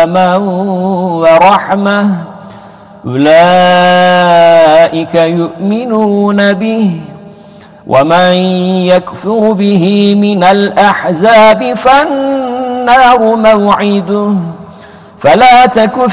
سلاما ورحمة أولئك يؤمنون به ومن يكفر به من الأحزاب فالنار موعده فلا تك